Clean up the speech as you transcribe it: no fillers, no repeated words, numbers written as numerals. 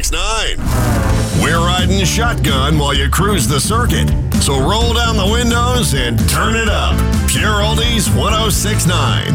1069. We're riding shotgun while you cruise the circuit. So roll down the windows and turn it up. Pure Oldies 1069.